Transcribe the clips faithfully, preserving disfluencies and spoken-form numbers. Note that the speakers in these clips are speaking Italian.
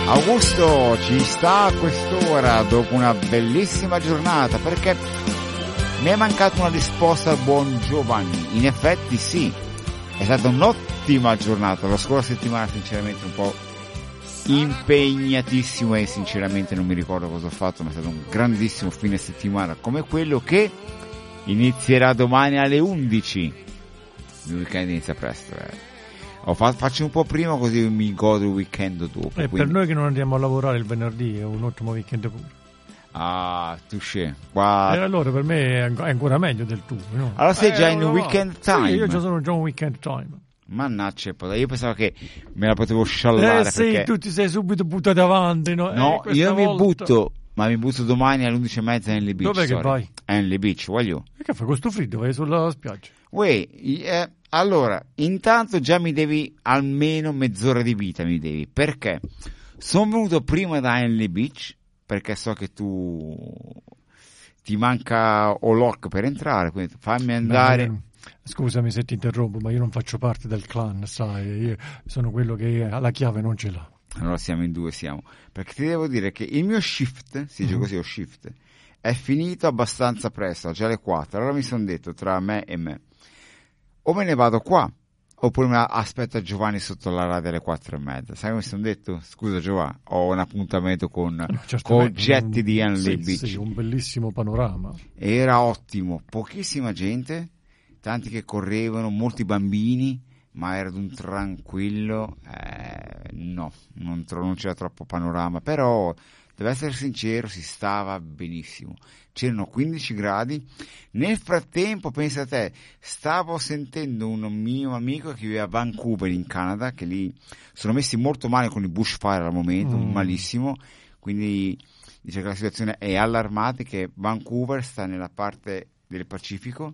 Augusto ci sta a quest'ora dopo una bellissima giornata, perché mi è mancata una risposta al buon Giovanni. In effetti sì, è stata un'ottima giornata. La scorsa settimana sinceramente un po' impegnatissimo e sinceramente non mi ricordo cosa ho fatto, ma è stato un grandissimo fine settimana come quello che inizierà domani alle undici. Il weekend inizia presto, eh. Ho fatto, faccio un po' prima così mi godo il weekend dopo. E quindi... per noi che non andiamo a lavorare il venerdì è un ottimo weekend pure. Ah, touché. Qua... E allora per me è ancora meglio del tuo, no? Allora sei eh, già in no, weekend time. Sì, io già sono già un weekend time. Mannaggia, io pensavo che me la potevo sciallare. Eh sì, perché... tu ti sei subito buttato avanti, no? No, eh, io volta... mi butto, ma mi butto domani alle undici e mezza in Henley Beach. Dov'è sorry. che vai? Henley Beach, voglio. E che fai con sto freddo? Vai sulla spiaggia? Uè, eh, allora, intanto già mi devi almeno mezz'ora di vita, mi devi. Perché? Sono venuto prima da Henley Beach, perché so che tu ti manca O'Lock per entrare, quindi fammi andare. Beh, scusami se ti interrompo, ma io non faccio parte del clan, sai, io sono quello che la chiave non ce l'ha. Allora siamo in due, siamo. Perché ti devo dire che il mio shift, si dice Mm. così, ho shift, è finito abbastanza presto, già alle quattro. Allora mi sono detto, tra me e me, o me ne vado qua, oppure me aspetta Giovanni sotto la radio alle quattro e mezza. Sai come mi sono detto? Scusa Giovanni, ho un appuntamento con, No, con Getti un, di Henley sì, Beach. Sì, un bellissimo panorama. Era ottimo, pochissima gente, tanti che correvano, molti bambini, ma era d'un tranquillo, eh, no, non, tro- non c'era troppo panorama, però devo essere sincero, si stava benissimo. C'erano quindici gradi. Nel frattempo, pensa a te, stavo sentendo un mio amico che vive a Vancouver in Canada, che lì sono messi molto male con i bushfire al momento, Mm. malissimo, quindi dice che la situazione è allarmante, che Vancouver sta nella parte del Pacifico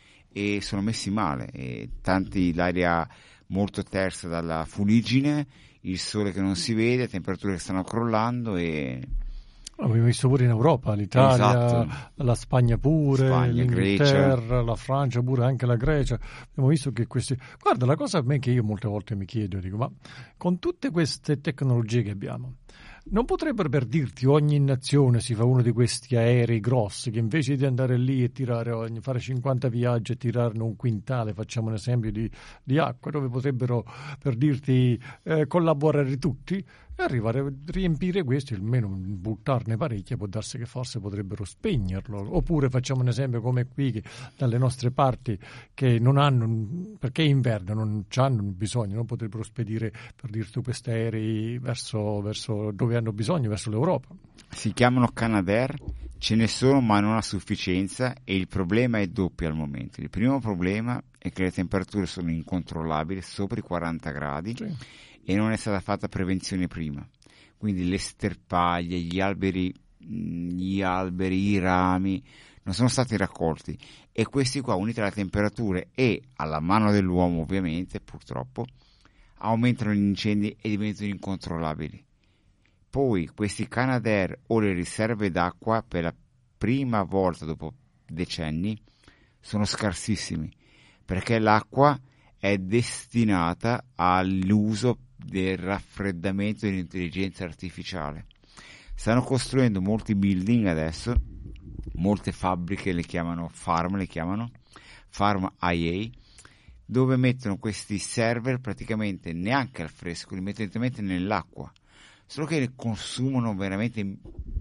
e sono messi male, e tanti l'area molto tersa dalla fuliggine, il sole che non si vede, temperature che stanno crollando e Abbiamo visto pure in Europa, l'Italia, esatto. la Spagna pure, Spagna, l'Inghilterra, Grecia. la Francia pure, anche la Grecia. Abbiamo visto che questi... Guarda, la cosa a me che io molte volte mi chiedo, dico, ma con tutte queste tecnologie che abbiamo, non potrebbero, per dirti, ogni nazione si fa uno di questi aerei grossi che invece di andare lì e tirare ogni, fare cinquanta viaggi e tirarne un quintale, facciamo un esempio di, di acqua, dove potrebbero, per dirti, eh, collaborare tutti e arrivare a riempire questo, almeno buttarne parecchie, può darsi che forse potrebbero spegnerlo. Oppure facciamo un esempio come qui, che dalle nostre parti, che non hanno, perché inverno non hanno bisogno, non potrebbero spedire, per dirti, questi aerei verso, verso dove hanno bisogno, verso l'Europa. Si chiamano Canadair, ce ne sono ma non a sufficienza, e il problema è doppio al momento. Il primo problema è che le temperature sono incontrollabili, sopra i quaranta gradi, sì, e non è stata fatta prevenzione prima, quindi le sterpaglie, gli alberi, gli alberi, i rami non sono stati raccolti, e questi qua, uniti alle temperature e alla mano dell'uomo ovviamente, purtroppo, aumentano gli incendi e diventano incontrollabili. Poi questi Canadair o le riserve d'acqua, per la prima volta dopo decenni, sono scarsissimi, perché l'acqua è destinata all'uso del raffreddamento dell'intelligenza artificiale. Stanno costruendo molti building adesso, molte fabbriche, le chiamano farm, le chiamano farm I A, dove mettono questi server praticamente neanche al fresco, li mettono direttamente nell'acqua, solo che consumano veramente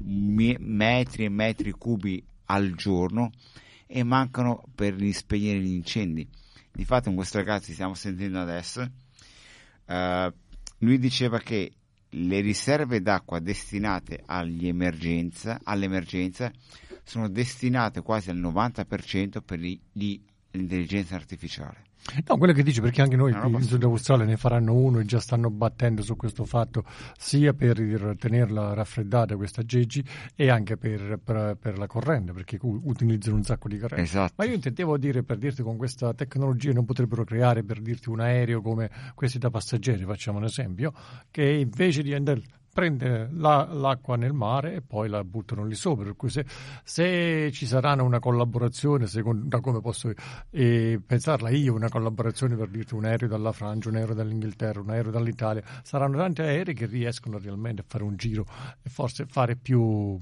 metri e metri cubi al giorno e mancano per spegnere gli incendi. Difatti, con questo ragazzo che stiamo sentendo adesso, uh, lui diceva che le riserve d'acqua destinate agli emergenza, all'emergenza sono destinate quasi al novanta per cento per gli, gli, l'intelligenza artificiale. No, quello che dici, perché anche noi no, in Sud Australia ne faranno uno e già stanno battendo su questo fatto, sia per tenerla raffreddata questa Gigi e anche per, per, per la corrente, perché utilizzano un sacco di corrente. Esatto. Ma io intendevo dire, per dirti, con questa tecnologia non potrebbero creare, per dirti, un aereo come questi da passeggeri, facciamo un esempio, che invece di andare prende la, l'acqua nel mare e poi la buttano lì sopra. Per cui se, se ci saranno una collaborazione, secondo da come posso eh, pensarla io, una collaborazione per dirti un aereo dalla Francia, un aereo dall'Inghilterra, un aereo dall'Italia, saranno tanti aerei che riescono realmente a fare un giro e forse fare più,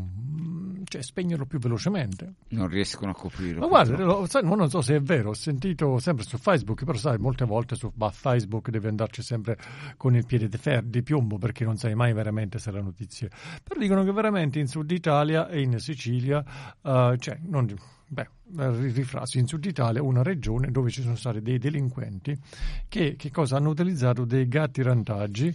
cioè spegnerlo più velocemente. Non riescono a coprirlo. Ma guarda, lo, sai, non so se è vero, ho sentito sempre su Facebook, però sai, molte volte su bah, Facebook devi andarci sempre con il piede di, fer- di piombo perché non sai mai veramente se la notizia. Però dicono che veramente in Sud Italia e in Sicilia, uh, cioè, non, beh, rifrasi, in Sud Italia una regione dove ci sono stati dei delinquenti che, che cosa hanno utilizzato dei gatti rantaggi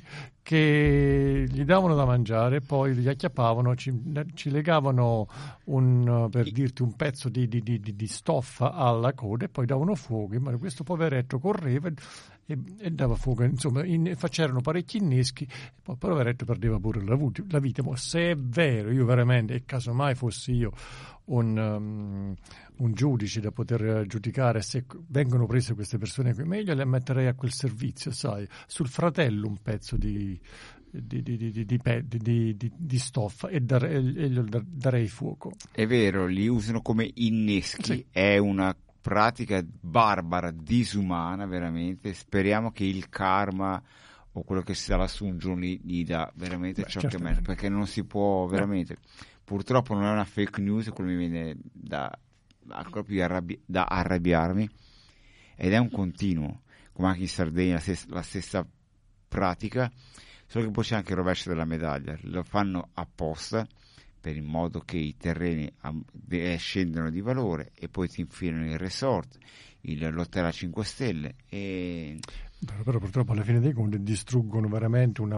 che gli davano da mangiare, poi li acchiappavano, ci, ci legavano un, per dirti un pezzo di, di, di, di stoffa alla coda e poi davano fuoco, ma questo poveretto correva e, e dava fuoco, insomma in, facevano parecchi inneschi e poi il poveretto perdeva pure la, la vita. Ma se è vero, io veramente, e casomai fossi io un, um, un giudice da poter giudicare se vengono prese queste persone qui, meglio le metterei a quel servizio, sai, sul fratello un pezzo di di, di, di, di, di, di, di stoffa e, dar, e, e gli darei fuoco. È vero, li usano come inneschi, sì. È una pratica barbara, disumana veramente. Speriamo che il karma o quello che sarà su un giorno gli dà veramente Beh, ciò che merita, perché non si può veramente, no. Purtroppo non è una fake news, quello mi viene da, ancora più arrabbi- da arrabbiarmi, ed è un continuo, come anche in Sardegna la stessa, la stessa pratica, solo che poi c'è anche il rovescio della medaglia, lo fanno apposta per in modo che i terreni eh, scendano di valore e poi si infilano il resort, il, l'hotel a cinque stelle e... Però, però purtroppo alla fine dei conti distruggono veramente una,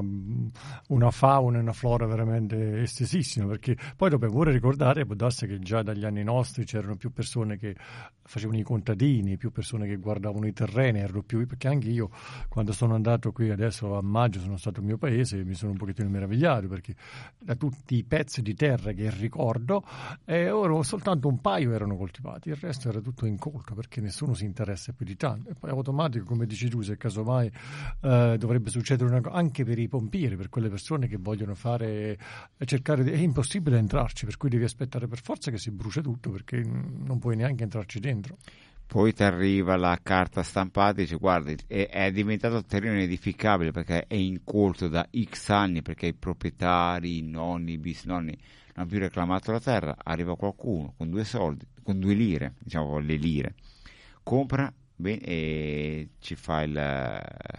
una fauna e una flora veramente estesissima, perché poi dobbiamo pure ricordare, può darsi che già dagli anni nostri c'erano più persone che facevano i contadini, più persone che guardavano i terreni, erano più, perché anche io quando sono andato qui adesso a maggio sono stato al mio paese e mi sono un pochettino meravigliato, perché da tutti i pezzi di terra che ricordo eh, ora soltanto un paio erano coltivati, il resto era tutto incolto perché nessuno si interessa più di tanto, e poi automatico, come dici tu, se casomai eh, dovrebbe succedere una cosa anche per i pompieri, per quelle persone che vogliono fare cercare di, è impossibile entrarci, per cui devi aspettare per forza che si brucia tutto perché non puoi neanche entrarci dentro. Poi ti arriva la carta stampata e dice guarda è, è diventato terreno edificabile perché è incolto da X anni, perché i proprietari, i nonni, i bisnonni non hanno più reclamato la terra. Arriva qualcuno con due soldi, con due lire, diciamo le lire, compra bene, e ci fa il,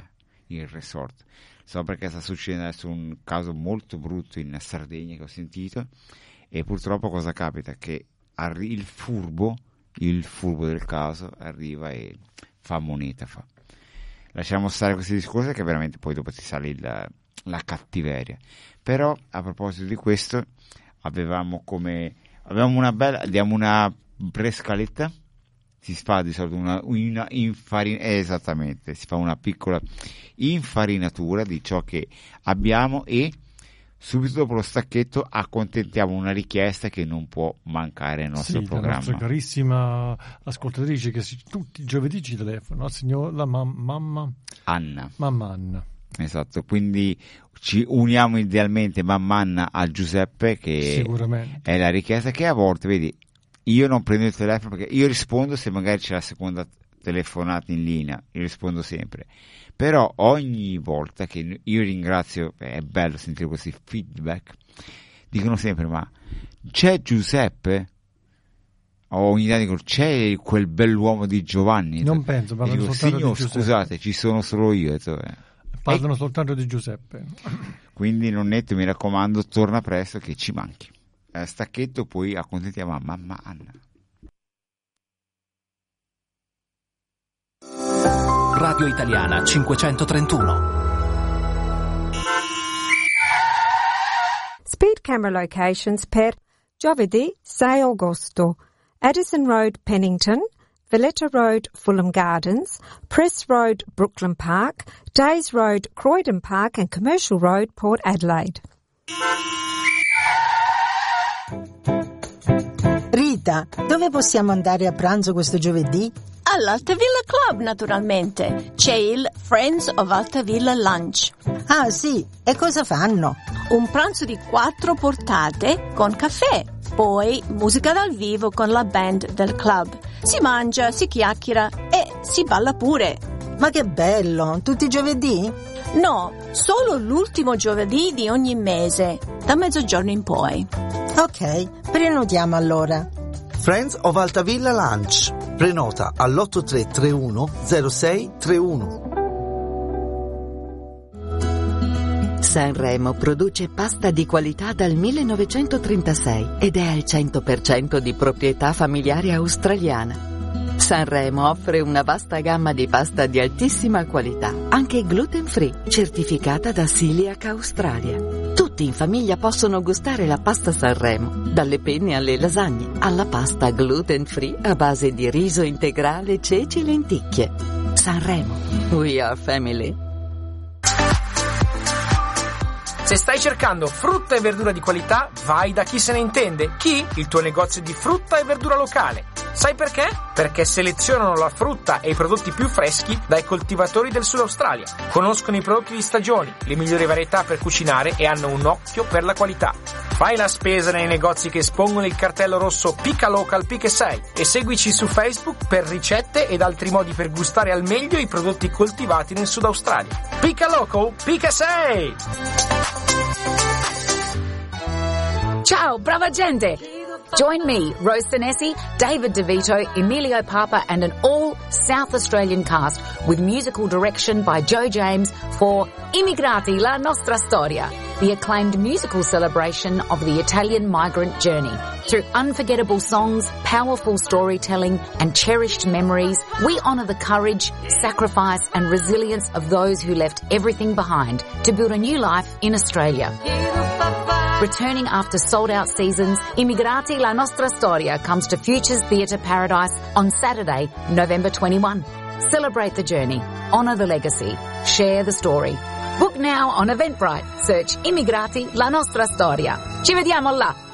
il resort. So perché sta succedendo adesso un caso molto brutto in Sardegna che ho sentito, e purtroppo cosa capita? Che arri- il furbo il furbo del caso arriva e fa moneta, fa. Lasciamo stare questi discorsi che veramente poi dopo ti sale il, la cattiveria. Però a proposito di questo avevamo come avevamo una bella, diamo una prescaletta, si fa di solito una, una infarina, eh, esattamente, si fa una piccola infarinatura di ciò che abbiamo e subito dopo lo stacchetto accontentiamo una richiesta che non può mancare nel nostro sì, programma. La nostra carissima ascoltatrice che si, tutti i giovedì ci telefona, no? Signor, la mam- mamma Anna. Mamma Anna. Esatto, quindi ci uniamo idealmente mamma Anna a Giuseppe, che sicuramente è la richiesta che a volte, vedi, io non prendo il telefono perché io rispondo se magari c'è la seconda telefonata in linea, io rispondo sempre. Però ogni volta che io ringrazio, è bello sentire questi feedback, dicono sempre ma c'è Giuseppe? O ogni tanto dicono c'è quel bell'uomo di Giovanni? Non penso, parlano dico, soltanto signor, di Giuseppe. Scusate, ci sono solo io. Detto, eh. Parlano e... soltanto di Giuseppe. Quindi Nonnetto, mi raccomando, torna presto che ci manchi. Eh, stacchetto, poi accontentiamo a mamma Anna. Radio Italiana cinquecentotrentuno. Speed camera locations per giovedì sei agosto. Addison Road, Pennington, Valletta Road, Fulham Gardens, Press Road, Brooklyn Park, Days Road, Croydon Park and Commercial Road, Port Adelaide. Rita, dove possiamo andare a pranzo questo giovedì? All'Altavilla Club, naturalmente. C'è il Friends of Altavilla Lunch. Ah, sì. E cosa fanno? Un pranzo di quattro portate con caffè. Poi musica dal vivo con la band del club. Si mangia, si chiacchiera e si balla pure. Ma che bello! Tutti i giovedì? No, solo l'ultimo giovedì di ogni mese, da mezzogiorno in poi. Ok, prenotiamo allora. Friends of Altavilla Lunch. Prenota all'otto tre tre uno zero sei tre uno. Sanremo produce pasta di qualità dal millenovecentotrentasei ed è al cento per cento di proprietà familiare australiana. Sanremo offre una vasta gamma di pasta di altissima qualità, anche gluten free, certificata da Celiac Australia. Tutti in famiglia possono gustare la pasta Sanremo, dalle penne alle lasagne, alla pasta gluten free a base di riso integrale, ceci e lenticchie. Sanremo, we are family. Se stai cercando frutta e verdura di qualità, vai da Chi se ne intende. Chi? Il tuo negozio di frutta e verdura locale. Sai perché? Perché selezionano la frutta e i prodotti più freschi dai coltivatori del Sud Australia. Conoscono i prodotti di stagione, le migliori varietà per cucinare e hanno un occhio per la qualità. Fai la spesa nei negozi che espongono il cartello rosso Pica Local Pica sei e seguici su Facebook per ricette ed altri modi per gustare al meglio i prodotti coltivati nel Sud Australia. Pica Local Pica sei! Ciao, brava gente! Join me, Rose Senesi, David DeVito, Emilio Papa and an all South Australian cast with musical direction by Joe James for Immigrati, la nostra storia, the acclaimed musical celebration of the Italian migrant journey. Through unforgettable songs, powerful storytelling and cherished memories, we honour the courage, sacrifice and resilience of those who left everything behind to build a new life in Australia. Returning after sold-out seasons, Immigrati, la nostra storia comes to Futures Theatre Paradise on Saturday, November twenty-first. Celebrate the journey, honour the legacy, share the story. Book now on Eventbrite. Search Immigrati, la nostra storia. Ci vediamo là!